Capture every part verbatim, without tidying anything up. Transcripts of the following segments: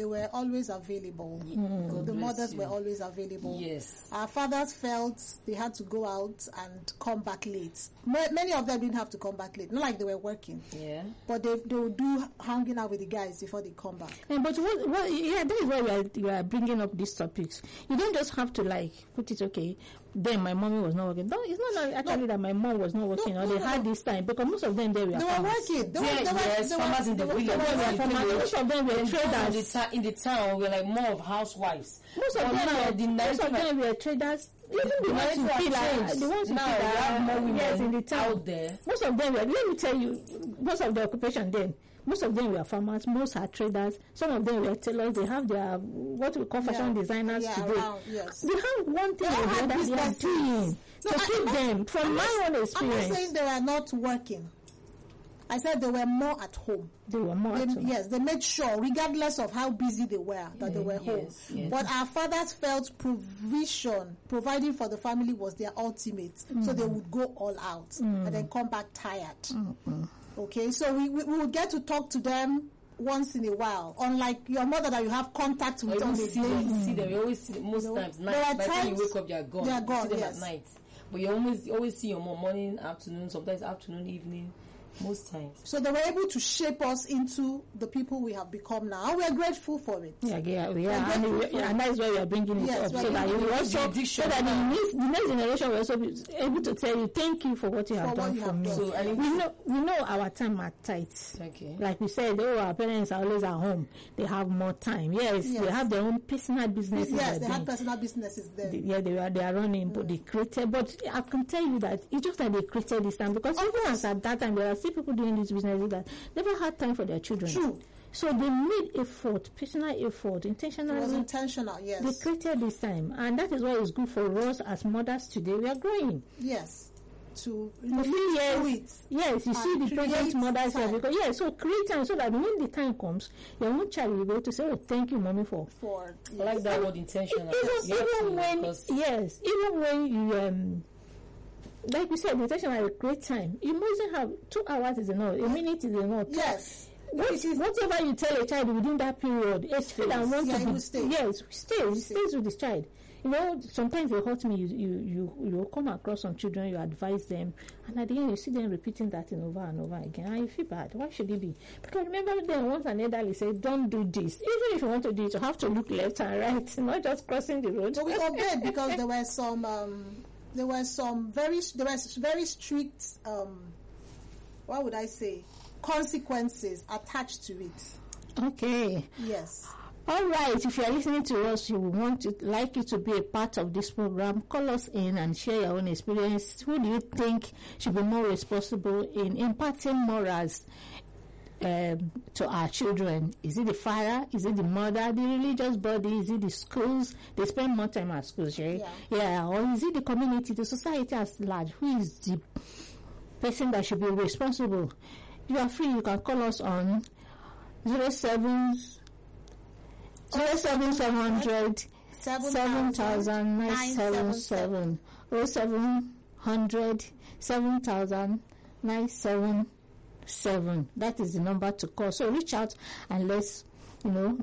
they were always available. Mm. The mothers you. were always available. Yes. Our fathers felt they had to go out and come back late. Many of them didn't have to come back late. Not like they were working. Yeah. But they they would do hanging out with the guys before they come back. Yeah, but what, what, yeah, that is why we are, we are bringing up these topics. You don't just have to like put it, okay, then my mommy was not working. No, it's not actually no. that my mom was not working no, or no, they no, had no. this time, because most of them they were They were working. They were, yeah, they were, yes, they farmers were, in the they were, village. They were farmers. Most of them were traders. In the, ta- in the town, we were like more of housewives. Most of but them now, were, the most of them were traders. Even the ones who feel like, the ones who now feel we have more women yes, in the town. out there. Most of them were, let me tell you, most of the occupation then, most of them were farmers, most are traders, some of them were tailors, they have their, what we call fashion yeah. designers yeah, today. Around, yes. They have one thing or the other they are doing no, to I, keep I, them, from I'm my not, own experience. I'm not saying they were not working. I said they were more at home. They were more they, at home. Yes, they made sure, regardless of how busy they were, that mm, they were yes, home. Yes. But our fathers felt provision, providing for the family was their ultimate. Mm. So they would go all out mm. and then come back tired. Mm-hmm. Okay, so we, we, we would get to talk to them once in a while, unlike your mother that you have contact with on the see day. Them, you see them, you always see them most you know, times night. By the time you wake up, they are gone. They are gone, you see them yes. at night. But you always you always see your mom morning, afternoon, sometimes afternoon, evening. Most times. So they were able to shape us into the people we have become now. And we are grateful for it. Yeah, yeah, we are. And, we, and that is why we are bringing it yes, up. So that, you also, so that the next, the next generation will also be able to tell you, thank you for what you have for done you for have me. Done. So, we, know, we know our time are tight. Okay. Like we said, oh, our parents are always at home. They have more time. Yes, yes. They have their own personal businesses. Yes, they have personal businesses there. They, yeah, they are, they are running, mm. but they created. But I can tell you that it's just that they created this time. Because even as at that time, there are still people doing this business that never had time for their children. True. So they made effort, personal effort, intentional. It was intentional, yes. They created this time. And that is why it's good for us as mothers today. We are growing. Yes. To live through it. Yes, you see the present mothers here. Because, yeah, so create time so that when the time comes, your own child will be able to say, oh, thank you, mommy, for. For yes. I like that word, intentional. Even, even when, yes, even when you, um, like we said, intention is a great time. You mustn't have two hours is enough. A minute is enough. Yes. What, whatever you tell a child within that period, it's still and want yeah, to be, stay. Yes, stay. It stays with this child. You know, sometimes they hurt me. You, you, you, you come across some children, you advise them, and at the end you see them repeating that thing over and over again, and you feel bad. Why should it be? Because remember, then once an elderly said, "Don't do this." Even if you want to do it, you have to look left and right, not just crossing the road. But we obeyed because there were some. Um, There were some very, there was very strict, um, what would I say, consequences attached to it. Okay. Yes. All right. If you are listening to us, you want to like you to be a part of this program, call us in and share your own experience. Who do you think should be more responsible in imparting morals Um, to our children? Is it the father? Is it the mother? The religious body? Is it the schools? They spend more time at schools, right? Yeah. yeah. Or is it the community, the society at large? Who is the person that should be responsible? You are free. You can call us on zero seven zero seven seven hundred seven thousand nine seven seven zero seven hundred seven thousand nine seven seven. That is the number to call. So reach out and let's, you know,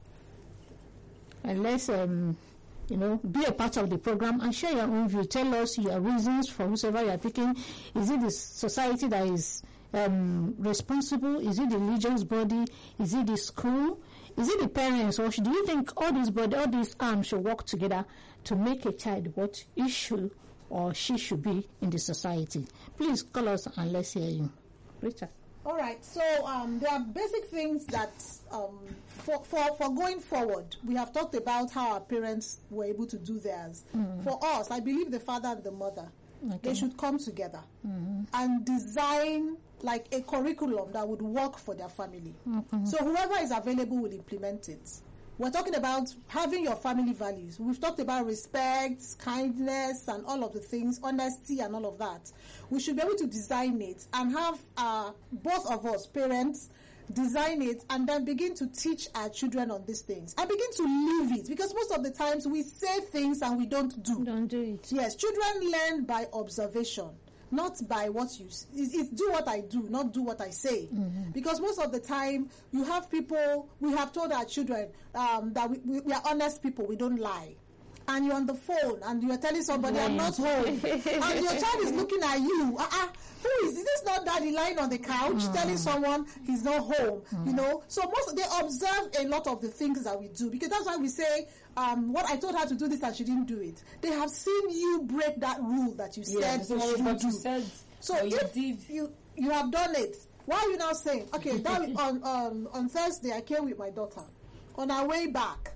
and let's um, you know, be a part of the program and share your own view. Tell us your reasons for whosoever you are picking. Is it the society that is um, responsible? Is it the religious body? Is it the school? Is it the parents? Or do you think all these body, all these arms should work together to make a child what he should or she should be in the society? Please call us and let's hear you. Richard. All right. So um, there are basic things that um, for, for, for going forward, we have talked about how our parents were able to do theirs. Mm. For us, I believe the father and the mother, okay. they should come together mm-hmm. and design like a curriculum that would work for their family. Mm-hmm. So whoever is available will implement it. We're talking about having your family values. We've talked about respect, kindness, and all of the things, honesty and all of that. We should be able to design it and have uh, both of us, parents, design it and then begin to teach our children on these things and begin to live it, because most of the times we say things and we don't do. Don't do it. Yes, children learn by observation. not by what you s- it's, it's do what I do, not do what I say. Mm-hmm. Because most of the time you have people, we have told our children um, that we, we, we are honest people, we don't lie. And you're on the phone and you're telling somebody, I'm not home. And your child is looking at you. Uh-uh, who is, is this not daddy lying on the couch Mm. telling someone he's not home? You know? So most, they observe a lot of the things that we do. Because that's why we say, um, what I told her to do this and she didn't do it. They have seen you break that rule that you Yeah, said so you what should you do. said, So or you if did. you you have done it, why are you now saying, okay, that on um, on Thursday I came with my daughter. On our way back,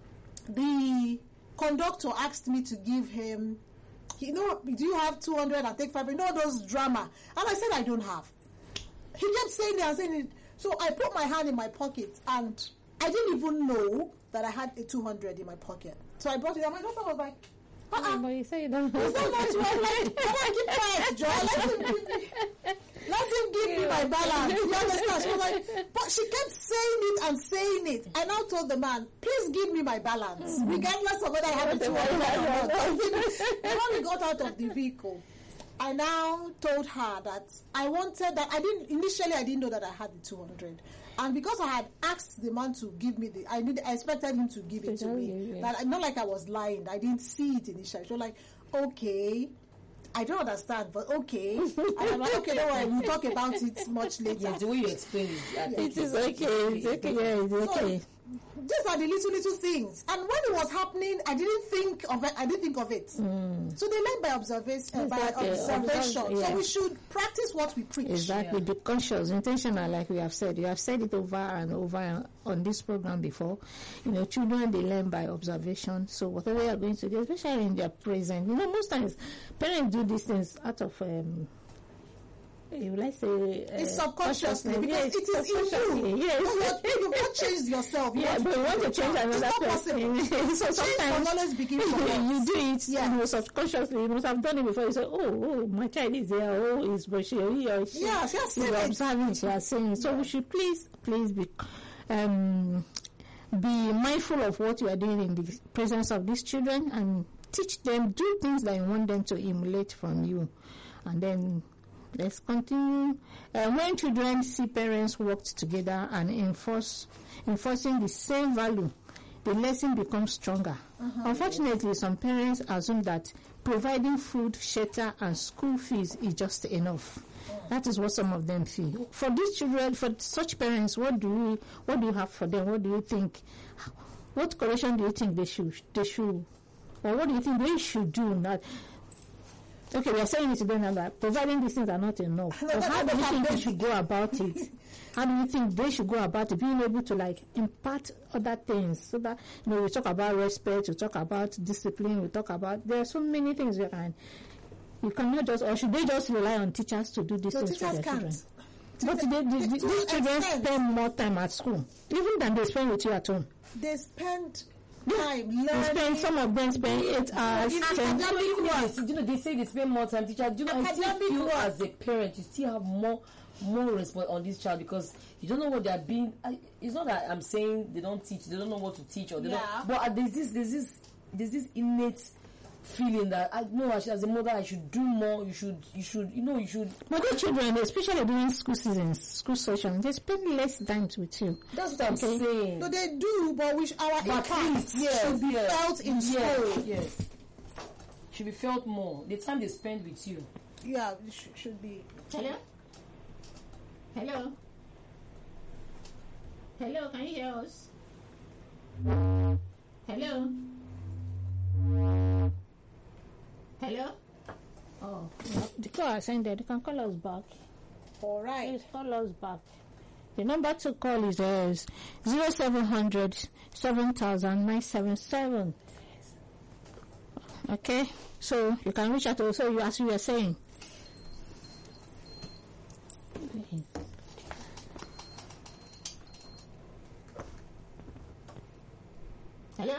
the conductor asked me to give him, you know, do you have two hundred and take five? You know those drama. And I said I don't have. He kept saying it and saying it. So I put my hand in my pocket and I didn't even know that I had a two hundred in my pocket. So I brought it and my daughter was like, uh-uh. But you say you don't Is that not well? Like, come on, keep quiet, Joy. Let him give me, let him give me my balance. You understand? She was like, but she kept saying it and saying it. I now told the man, please give me my balance, regardless of whether I have it two hundred or not. And when we got out of the vehicle, I now told her that I wanted that I didn't initially I didn't know that I had the two hundred. And because I had asked the man to give me the, I need, I expected him to give it to me. Yeah. That not like I was lying. I didn't see it initially. So like, okay, I don't understand, but okay. And I'm like, okay, don't worry, we'll talk about it much later. Yes, the way you explain is, I think It is okay. It's okay. Yeah, it's okay. So, these are the little little things. And when it was happening, I didn't think of it. I didn't think of it. Mm. So they learn by observation. Uh, by Exactly. observation. Yeah. So we should practice what we preach. Exactly. Yeah. Be conscious, intentional, like we have said. You have said it over and over on this program before. You know, children, they learn by observation. So whatever you are going to do, especially in their present, you know, most times parents do these things out of, um, you like say, uh, It's subconsciously because Yes, it is in you. subconsciously, yes. You can't change yourself. You Yeah, want but to you want to change change yourself. another It's not person. possible. So Change sometimes must always begin from us. you do it, Yeah. you know, subconsciously. You must have done it before. You say, "Oh, oh, my child is there. Oh, is but she, he or she." Yeah, she has You said are it. observing. She has saying. So we should please, please be, um, be mindful of what you are doing in the presence of these children and teach them, do things that you want them to emulate from you, and then. Let's continue. Uh, when children see parents work together and enforce enforcing the same value, the lesson becomes stronger. Uh-huh. Unfortunately, some parents assume that providing food, shelter, and school fees is just enough. That is what some of them feel. For these children, for such parents, what do you what do you have for them? What do you think? What correction do you think they should they should, or what do you think they should do? Not okay, we are saying it today now that providing these things are not enough. No, So that- how that do you is think our we should go about it? How do you think they should go about it? Being able to like impart other things so that, you know, we talk about respect, we talk about discipline, we talk about, there are so many things you can, you cannot just, or should they just rely on teachers to do these No, things for teachers their can't. children? But they, they, they, To these an children extent. spend more time at school, even than they spend with you at home. They spend time They learning. spend, some of them spend eight hours, Even ten. if- even if they, you know, they say they spend more time teacher. Do you know, I still Academic feel work. as a parent, you still have more more response on this child because you don't know what they are being. I, it's not that I'm saying they don't teach, they don't know what to teach, or they Yeah. don't. But uh, there's this, there's this, there's this innate feeling that I know as a mother I should do more. You should, you should, you know, you should. But the children, especially during school seasons, school sessions, they spend less time with you. That's what I'm Okay. saying. No, they do, but we sh- our At impact least, yes, should be yes, felt in yes, school. Yes, should be felt more. The time they spend with you. Yeah, it sh- should be. Hello? Hello? Hello, can you hear us? Hello? Hello? Oh, the call has ended. You can call us back. All right. Please call us back. The number to call is uh, zero seven hundred seven thousand nine seven seven. Okay, so you can reach out to us. So you, as you were saying. Hello?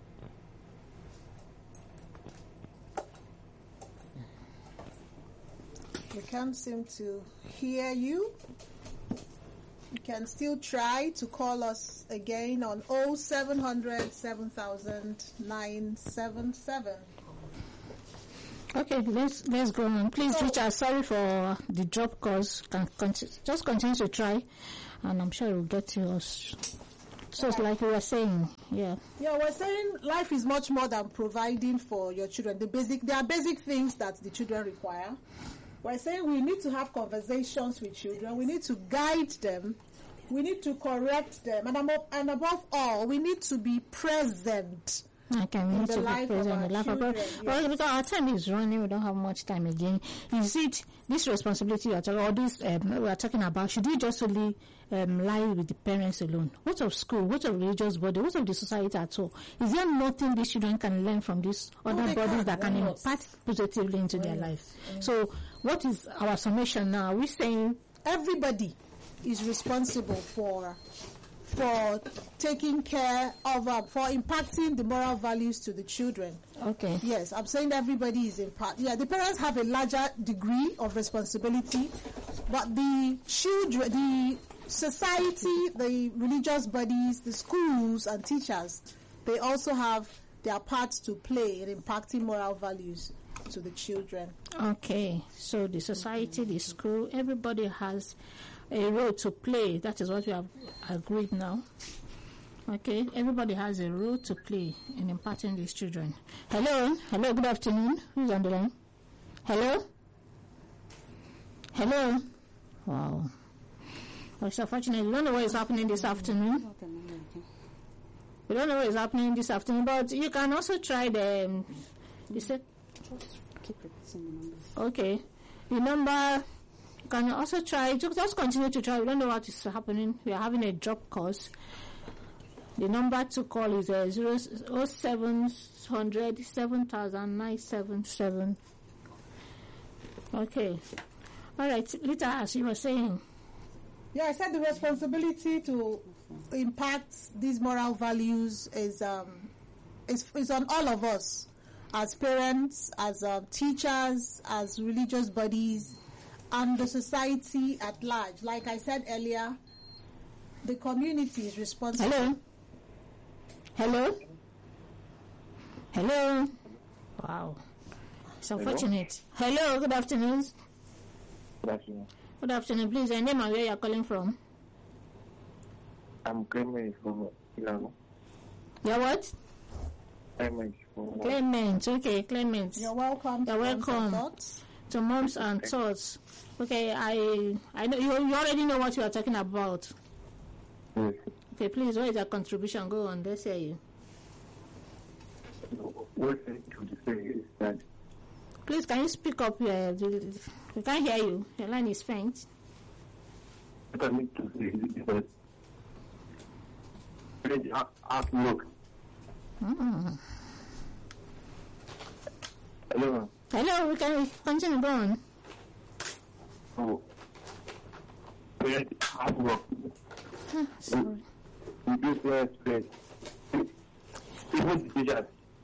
We can't seem to hear you. You can still try to call us again on oh seven hundred seven thousand nine seven seven. Okay, let's let's go on. Please, So- Richard, sorry for the drop calls. Can conti- just continue to try, and I'm sure it will get to us. So it's like we were saying, yeah. Yeah, we're saying life is much more than providing for your children. The basic, there are basic things that the children require. We're saying we need to have conversations with children. We need to guide them. We need to correct them, and above, and above all, we need to be present. Okay, we In need the to life be of present our in the life of children, God. yes. Well, because our time is running, we don't have much time again. Is it this responsibility you are talking, or this um, we are talking about? Should it just only um, lie with the parents alone? What of school? What of religious body? What of the society at all? Is there nothing these children can learn from these other they bodies can. that can Why not? impact positively into their not? lives? So, what is our summation now? Are we saying Everybody is responsible for for taking care of, uh, for impacting the moral values to the children. okay? Yes, I'm saying everybody is in part. Yeah, the parents have a larger degree of responsibility, but the children, the society, the religious bodies, the schools and teachers, they also have their parts to play in impacting moral values to the children. Okay, so the society, the school, everybody has a role to play. That is what we have agreed now. Okay, everybody has a role to play in imparting these children. Hello, hello, good afternoon. Who's on the line? Hello? Hello? Wow. Oh, it's unfortunate. We don't know what is happening this afternoon. We don't know what is happening this afternoon, but you can also try the. Um, you said okay. The number, you can also try, just, just continue to try. We don't know what is happening. We are having a drop course. The number to call is uh, zero oh seven hundred seven thousand nine seven seven. Okay. All right. Lita, as you were saying. Yeah, I said the responsibility to impact these moral values is um is, is on all of us, as parents, as um, teachers, as religious bodies, and the society at large. Like I said earlier, the community is responsible. Hello? Hello? Hello? Wow. It's unfortunate. Hello, Hello good afternoon. Good afternoon. Good afternoon. Please, your name and where you are calling from? I'm Clement from Ilano. You're what? Clement from Clement. Okay, Clement. You're welcome. You're to Moms and welcome. Thoughts. To Moms and Thoughts. Okay, I I know you, you already know what you are talking about. Yes. Okay, please, what is your contribution? Go on, let's hear you. What I need to say is that Please, can you speak up? Uh, we can't hear you. Your line is faint. what I need to say is that parents have have to look. Mm. Hello. Hello, we can continue. Go on. So parents have to work. Ah, sorry. We do parents stress. Even the teachers.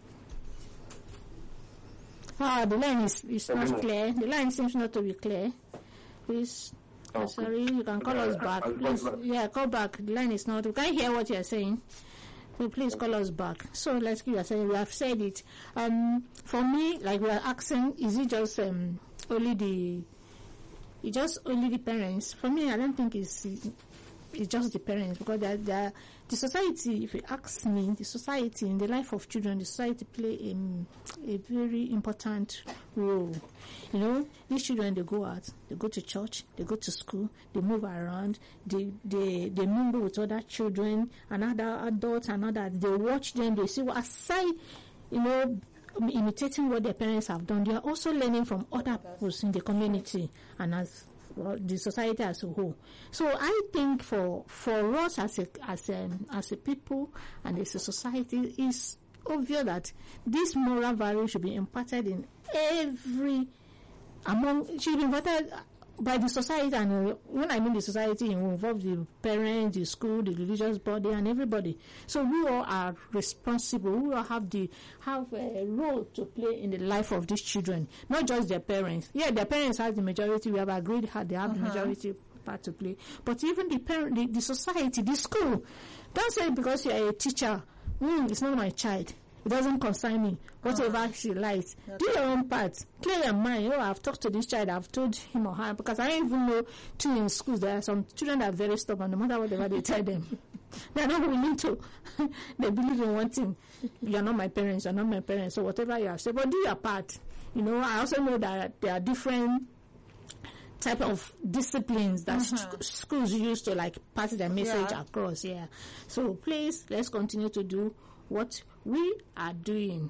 Ah, the line is, is not Hello. clear. The line seems not to be clear. Please, Okay. sorry, you can call us Okay, back. I'll call Please, back. yeah, call back. The line is not. We can't hear what you are saying. So please call us back. So let's give us. We have said it. Um, for me, like we are asking, is it just um only the, it's just only the parents? For me, I don't think it's it's just the parents, because they're, they're, the society, if you ask me, the society in the life of children, the society play a, a very important role. You know, these children, they go out, they go to church, they go to school, they move around, they they, they mingle with other children and other adults and others. They watch them, they see what, aside, you know, imitating what their parents have done, they are also learning from other people in the community and as well, the society as a whole. So I think for for us as a as a as a people and as a society, it's obvious that this moral value should be imparted in every among should be imparted by the society, and uh, when I mean the society, it will involve the parents, the school, the religious body, and everybody. So we all are responsible. We all have the have a role to play in the life of these children, not just their parents. Yeah, their parents have the majority. We have agreed that they have uh-huh. the majority part to play. But even the parent, the, the society, the school. Don't say because you are a teacher, mm, it's not my child. It doesn't concern me. Whatever uh, she likes. Do your own part. Clear your mind. Oh, I've talked to this child. I've told him or her. Because I don't even know, too, in schools, there are some children that are very stubborn, no matter whatever they tell them. They're not willing to. They believe in one thing. You're not my parents. You're not my parents. So whatever you have said, but do your part. You know, I also know that there are different type of disciplines that uh-huh. st- schools use to like pass their message yeah. across. Yeah. So please, let's continue to do what we are doing.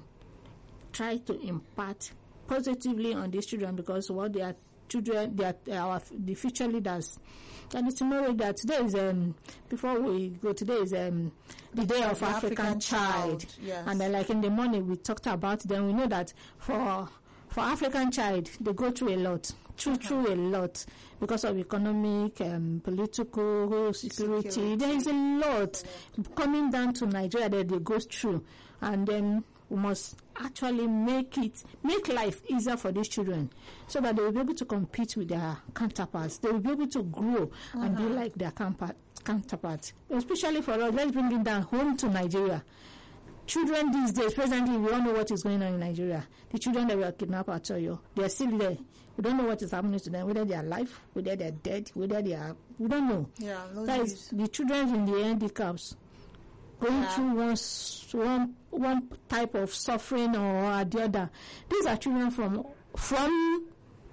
Try to impart positively on these children, because what they are children, they are our the future leaders. And it's tomorrow that today is um before we go today is um the day of the African, African child, child. Yes. And then like in the morning we talked about them. We know that for for African child they go through a lot. Through, uh-huh. through a lot because of economic, um, political security. security. There is a lot coming down to Nigeria that they go through, and then we must actually make it make life easier for these children, so that they will be able to compete with their counterparts. They will be able to grow uh-huh. and be like their counterparts. Especially for us, let's bring it down home to Nigeria. Children these days, presently, we don't know what is going on in Nigeria. The children that were kidnapped at Toyo, they are still there. We don't know what is happening to them, whether they are alive, whether they are dead, whether they are, we don't know. Yeah, that is the children in the handicaps going yeah. through one, one, one type of suffering or the other. These are children from, from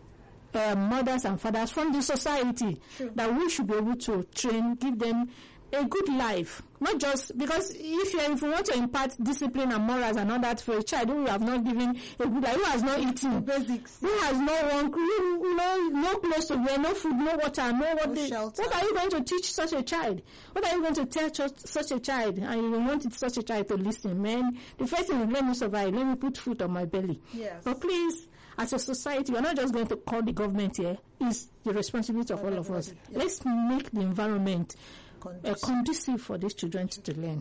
uh, mothers and fathers, from the society True. That we should be able to train, give them a good life, not just because if you if you want to impart discipline and morals and all that for a child who have not given a good life, who has not eaten basics, who has no one, you know, no clothes to wear, no food, no water, no what, no they, shelter. What are you going to teach such a child? What are you going to tell ch- such a child? And you want such a child to listen, man. The first thing is let me survive, let me put food on my belly. Yes. But please, as a society, we're not just going to call the government here. It's the responsibility of all of us. Yes. Let's make the environment Uh, conducive for these children to learn.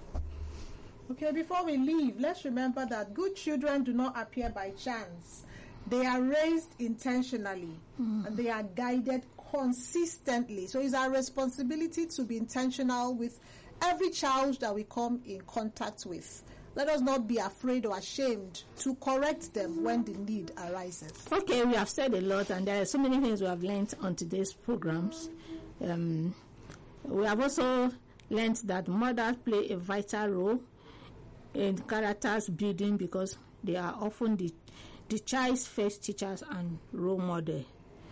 Okay, before we leave, let's remember that good children do not appear by chance. They are raised intentionally mm. and they are guided consistently. So it's our responsibility to be intentional with every child that we come in contact with. Let us not be afraid or ashamed to correct them when the need arises. Okay, we have said a lot, and there are so many things we have learned on today's programs. Um, We have also learned that mothers play a vital role in characters building, because they are often the, the child's first teachers and role model.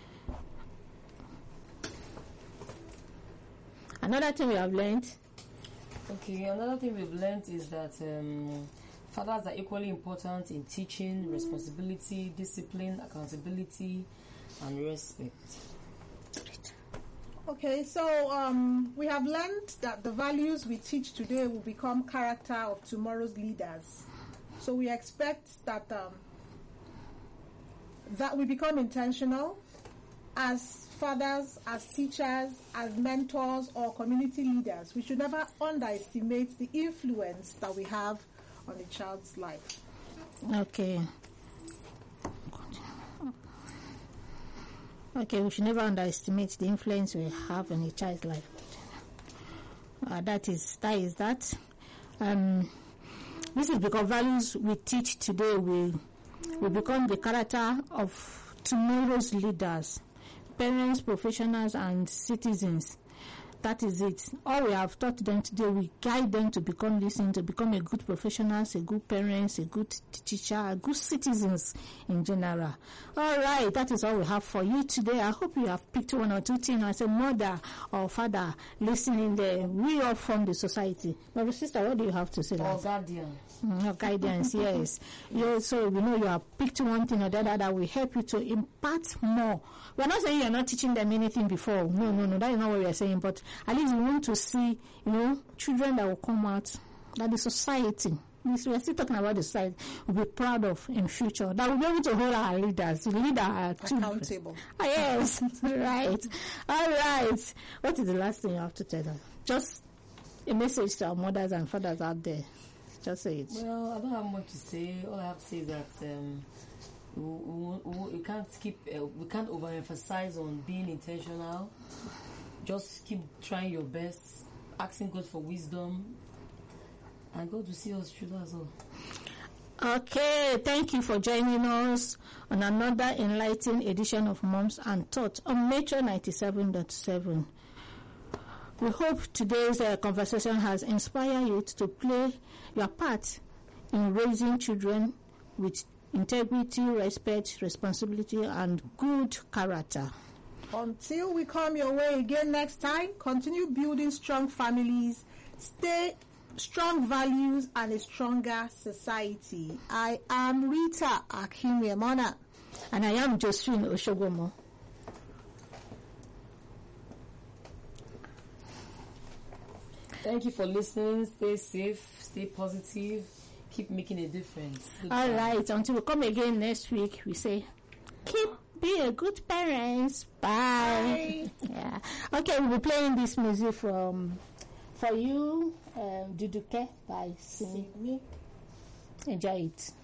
Another thing we have learned. Okay, another thing we've learned is that um, fathers are equally important in teaching responsibility, discipline, accountability, and respect. Okay, so um, we have learned that the values we teach today will become character of tomorrow's leaders. So we expect that um, that we become intentional as fathers, as teachers, as mentors, or community leaders. We should never underestimate the influence that we have on a child's life. Okay. Okay, we should never underestimate the influence we have on a child's life. Uh, that is that is that. Um, this is because values we teach today will will become the character of tomorrow's leaders, parents, professionals, and citizens. That is it. All we have taught them today, we guide them to become listening, to become a good professionals, a good parents, a good teacher, a good citizens in general. All right, that is all we have for you today. I hope you have picked one or two things as a mother or father listening there. We all form the society. But sister, what do you have to say? Or guardians. Mm, your guidance, yes. You also, we know you have picked one thing or the other that will help you to impart more. We're not saying you're not teaching them anything before. No, no, no, that is not what we are saying. But at least we want to see, you know, children that will come out, that the society, we are still talking about the society, will be proud of in future, that will be able to hold our leaders, to lead our children. Accountable. Ah, yes, right. All right. What is the last thing you have to tell us? Just a message to our mothers and fathers out there. Just say it. Well, I don't have much to say. All I have to say is that um, we, we, we, we can't keep, uh, we can't overemphasize on being intentional. Just keep trying your best, asking God for wisdom, and God will see us through that as well. Okay, thank you for joining us on another enlightening edition of Moms and Thoughts on Metro ninety-seven point seven. We hope today's uh, conversation has inspired you to play your part in raising children with integrity, respect, responsibility, and good character. Until we come your way again next time, continue building strong families, stay strong values, and a stronger society. I am Rita Akinwemona. And I am Josephine Oshogomo. Thank you for listening. Stay safe, stay positive, keep making a difference. Goodbye. All right, until we come again next week, we say, keep being a good parents. Bye. Bye. Yeah. Okay, we'll be playing this music from for you, um, Duduke by Simi. Enjoy it.